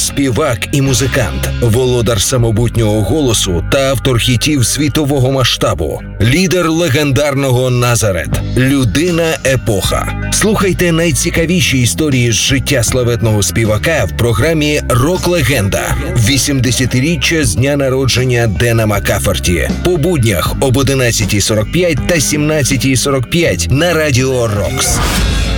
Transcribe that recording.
співак і музикант, володар самобутнього голосу та автор хітів світового масштабу, лідер легендарного «Назарет», людина-епоха. Слухайте найцікавіші історії з життя славетного співака в програмі «Рок-легенда» 80-річчя з дня народження Дена Маккаферті по буднях об 11:45 та 17:45 на Радіо Рокс.